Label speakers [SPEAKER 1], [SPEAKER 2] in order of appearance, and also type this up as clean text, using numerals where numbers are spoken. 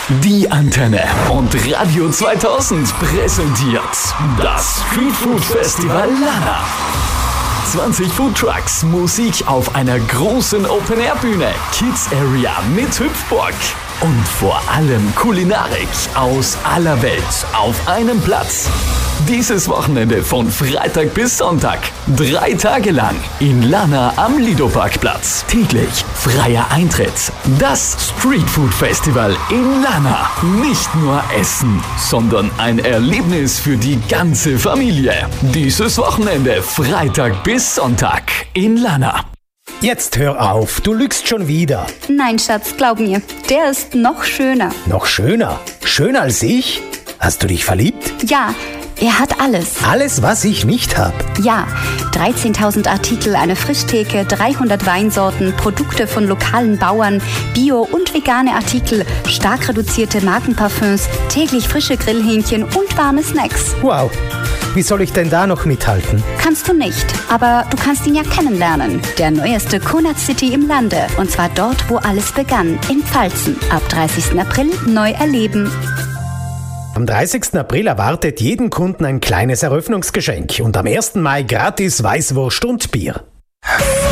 [SPEAKER 1] Die Antenne und Radio 2000 präsentiert das Street Food Festival Lana. 20 Food Trucks, Musik auf einer großen Open-Air-Bühne, Kids Area mit Hüpfburg und vor allem Kulinarik aus aller Welt auf einem Platz. Dieses Wochenende von Freitag bis Sonntag, 3 Tage lang in Lana am Lido-Parkplatz. Täglich freier Eintritt. Das Street Food Festival in Lana. Nicht nur Essen, sondern ein Erlebnis für die ganze Familie. Dieses Wochenende, Freitag bis Sonntag in Lana.
[SPEAKER 2] Jetzt hör auf, du lügst schon wieder.
[SPEAKER 3] Nein, Schatz, glaub mir, der ist noch schöner.
[SPEAKER 2] Noch schöner? Schöner als ich? Hast du dich verliebt?
[SPEAKER 3] Ja, er hat alles.
[SPEAKER 2] Alles, was ich nicht hab?
[SPEAKER 3] Ja, 13.000 Artikel, eine Frischtheke, 300 Weinsorten, Produkte von lokalen Bauern, Bio- und vegane Artikel, stark reduzierte Markenparfüms, täglich frische Grillhähnchen und warme Snacks.
[SPEAKER 2] Wow, wie soll ich denn da noch mithalten?
[SPEAKER 3] Kannst du nicht, aber du kannst ihn ja kennenlernen. Der neueste Konrad City im Lande. Und zwar dort, wo alles begann, in Pfalzen. Ab 30. April neu erleben.
[SPEAKER 2] Am 30. April erwartet jeden Kunden ein kleines Eröffnungsgeschenk und am 1. Mai gratis Weißwurst und Bier.